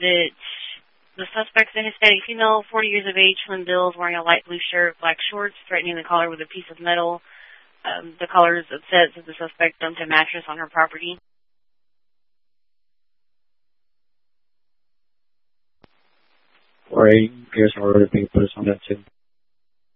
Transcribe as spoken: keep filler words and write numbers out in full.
that the suspect's a Hispanic female, forty years of age, slim build, wearing a light blue shirt, black shorts, threatening the caller with a piece of metal. Um, the caller is upset that the suspect dumped a mattress on her property. Alright, here's our papers on that too.